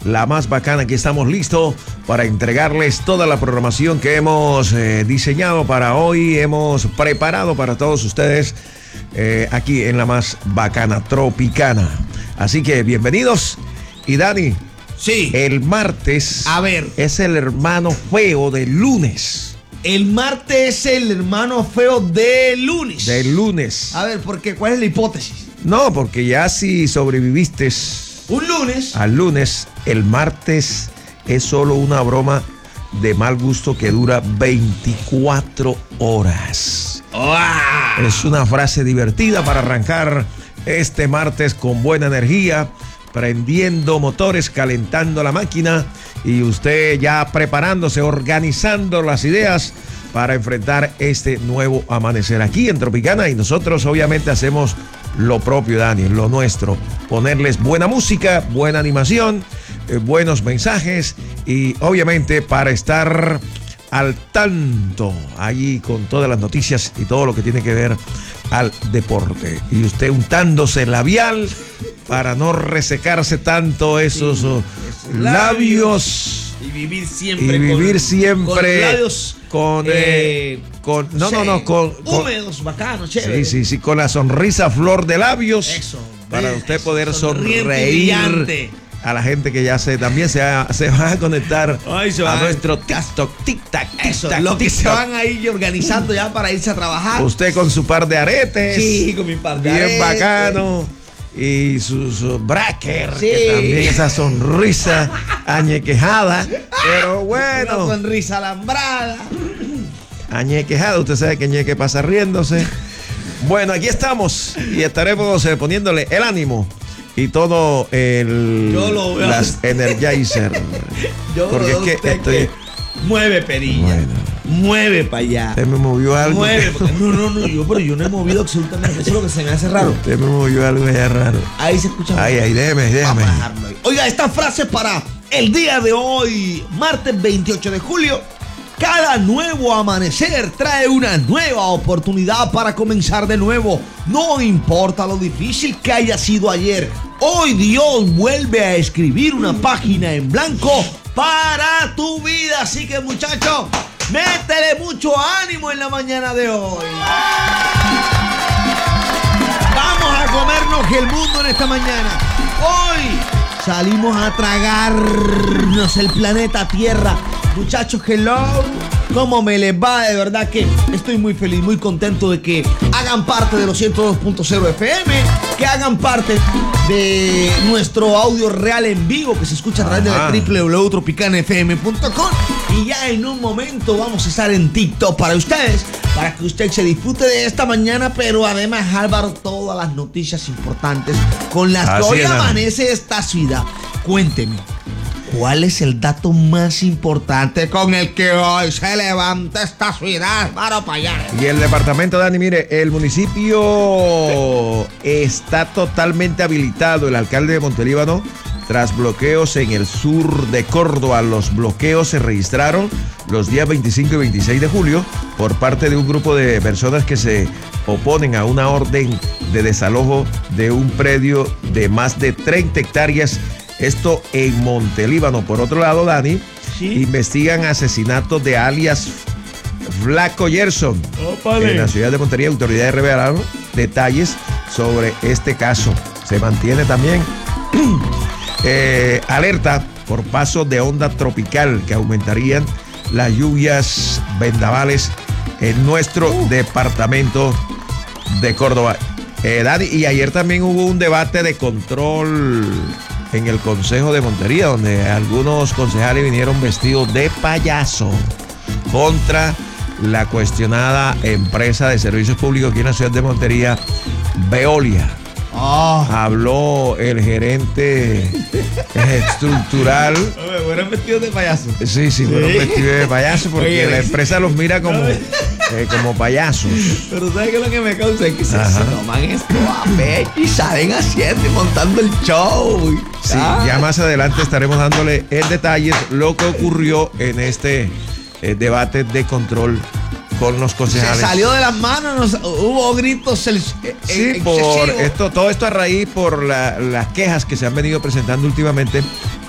la más bacana. Aquí estamos listos para entregarles toda la programación que hemos diseñado para hoy, hemos preparado para todos ustedes aquí en la más bacana tropicana. Así que bienvenidos. Y Dani, sí, el martes, a ver, es el hermano feo del lunes. El martes es el hermano feo del lunes. Del lunes. A ver, ¿por qué? ¿Cuál es la hipótesis? No, porque ya si sobreviviste un lunes al lunes, el martes es solo una broma de mal gusto que dura 24 horas. ¡Wow! Es una frase divertida para arrancar este martes con buena energía, prendiendo motores, calentando la máquina y usted ya preparándose, organizando las ideas para enfrentar este nuevo amanecer aquí en Tropicana. Y nosotros obviamente hacemos lo propio, Dani, lo nuestro, ponerles buena música, buena animación, buenos mensajes y obviamente para estar al tanto allí con todas las noticias y todo lo que tiene que ver al deporte. Y usted untándose el labial para no resecarse tanto esos labios. Y vivir siempre. Con labios con húmedos, bacanos, chévere. Sí, con la sonrisa flor de labios. Eso. Para usted poder sonreír brillante a la gente que ya también se va a conectar a nuestro tic-tac. Eso, los que se van a ir organizando ya para irse a trabajar. Usted con su par de aretes. Sí, con mi par de bien aretes. Bacano. Y sus brackers, sí, que también esa sonrisa añequejada. Pero bueno. Una sonrisa alambrada. Añequejada, usted sabe que ñeque pasa riéndose. Bueno, aquí estamos y estaremos poniéndole el ánimo y todo las Energizer. Porque es que estoy. Mueve, perilla. Bueno. Mueve para allá. Usted me movió algo. Mueve. Pero yo no he movido absolutamente. Eso es lo que se me hace raro. Usted me movió algo allá raro. Ahí se escucha. Ahí, déjeme. Oiga, esta frase para el día de hoy, martes 28 de julio. Cada nuevo amanecer trae una nueva oportunidad para comenzar de nuevo. No importa lo difícil que haya sido ayer. Hoy Dios vuelve a escribir una página en blanco para tu vida. Así que, muchachos, métele mucho ánimo en la mañana de hoy. Vamos a comernos el mundo en esta mañana. Hoy salimos a tragarnos el planeta Tierra. Muchachos, hello. ¿Cómo me les va? De verdad que estoy muy feliz, muy contento de que hagan parte de los 102.0 FM, que hagan parte de nuestro audio real en vivo que se escucha a través de la www.tropicanafm.com. Y ya en un momento vamos a estar en TikTok para ustedes, para que usted se disfrute de esta mañana, pero además, Álvaro, todas las noticias importantes con las que hoy amanece esta ciudad. Cuénteme, ¿cuál es el dato más importante con el que hoy se levanta esta ciudad? Para allá. Y el departamento, Dani, mire, el municipio está totalmente habilitado. El alcalde de Montelíbano, tras bloqueos en el sur de Córdoba, los bloqueos se registraron los días 25 y 26 de julio por parte de un grupo de personas que se oponen a una orden de desalojo de un predio de más de 30 hectáreas. Esto en Montelíbano. Por otro lado, Dani, ¿sí? Investigan asesinatos de alias Flaco Gerson. En la ciudad de Montería. Autoridades revelaron detalles sobre este caso. Se mantiene también alerta por paso de onda tropical que aumentarían las lluvias, vendavales en nuestro departamento de Córdoba. Dani, y ayer también hubo un debate de control en el Consejo de Montería, donde algunos concejales vinieron vestidos de payaso contra la cuestionada empresa de servicios públicos aquí en la ciudad de Montería, Veolia. Habló el gerente estructural. ¿Fueron vestidos de payaso? Sí, fueron vestidos de payaso porque la empresa los mira como payasos. Pero ¿sabes qué es lo que me causa? Es que se toman esto a pecho y salen haciendo y montando el show. Sí, ya más adelante estaremos dándole en detalles lo que ocurrió en este debate de control con los concejales. Se salió de las manos, hubo gritos por todo esto a raíz por las quejas que se han venido presentando últimamente